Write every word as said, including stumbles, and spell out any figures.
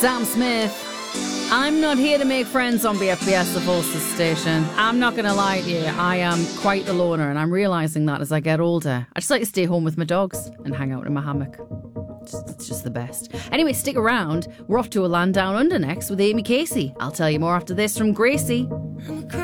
Sam Smith. I'm not here to make friends on B F B S, the Forces station. I'm not going to lie to you. I am quite the loner, and I'm realising that as I get older. I just like to stay home with my dogs and hang out in my hammock. It's, it's just the best. Anyway, stick around. We're off to a land down under next with Amy Casey. I'll tell you more after this from Gracie.